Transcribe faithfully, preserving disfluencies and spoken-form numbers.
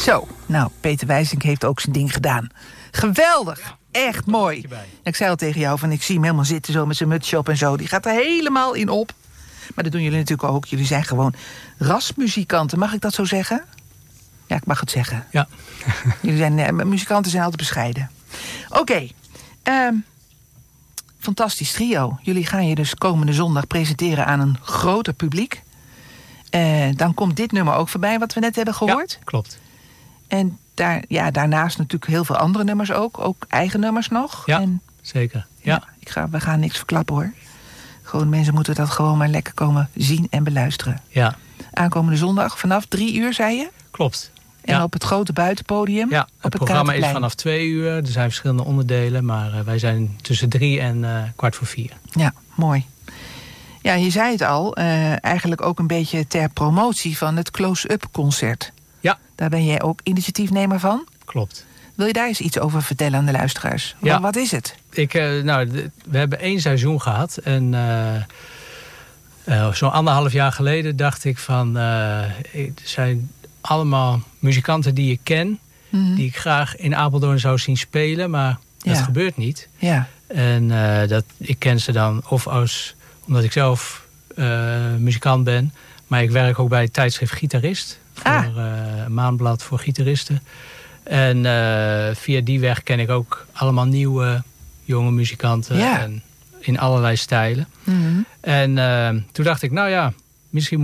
Zo, nou, Peter Wijsink heeft ook zijn ding gedaan. Geweldig, ja, echt mooi. Ik zei al tegen jou, van ik zie hem helemaal zitten zo met zijn mutsje op en zo. Die gaat er helemaal in op. Maar dat doen jullie natuurlijk ook. Jullie zijn gewoon rasmuzikanten, mag ik dat zo zeggen? Ja, ik mag het zeggen. Ja. Jullie zijn, eh, muzikanten zijn altijd bescheiden. Oké, okay. um, fantastisch trio. Jullie gaan je dus komende zondag presenteren aan een groter publiek. Uh, dan komt dit nummer ook voorbij, wat we net hebben gehoord. Ja, klopt. En daar, ja, daarnaast natuurlijk heel veel andere nummers ook. Ook eigen nummers nog. Ja, en, zeker. Ja. Ja, ik ga, we gaan niks verklappen hoor. Gewoon mensen moeten dat gewoon maar lekker komen zien en beluisteren. Ja. Aankomende zondag vanaf drie uur, zei je? Klopt. En ja. op het grote buitenpodium? Ja, op het, het programma is vanaf twee uur. Er zijn verschillende onderdelen, maar uh, wij zijn tussen drie en uh, kwart voor vier. Ja, mooi. Ja, je zei het al, uh, eigenlijk ook een beetje ter promotie van het Close-Up concert. Ja. Daar ben jij ook initiatiefnemer van? Klopt. Wil je daar eens iets over vertellen aan de luisteraars? Ja. Wat is het? Ik, uh, nou, de, we hebben één seizoen gehad. En uh, uh, zo'n anderhalf jaar geleden dacht ik van... Uh, er zijn allemaal muzikanten die ik ken... Mm-hmm. die ik graag in Apeldoorn zou zien spelen. Maar dat ja. gebeurt niet. Ja. En uh, dat, ik ken ze dan of als... omdat ik zelf uh, muzikant ben. Maar ik werk ook bij het tijdschrift Gitarist. Ah. Voor uh, een maandblad voor gitaristen. En uh, via die weg ken ik ook allemaal nieuwe jonge muzikanten. Ja. En in allerlei stijlen. Mm-hmm. En uh, toen dacht ik, nou ja, misschien